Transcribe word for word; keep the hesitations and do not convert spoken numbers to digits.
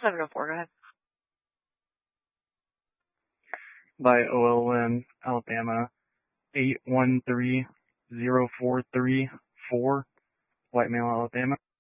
seven oh four, go ahead. By O L M, Alabama, eight one three zero four three four, White Male, Alabama.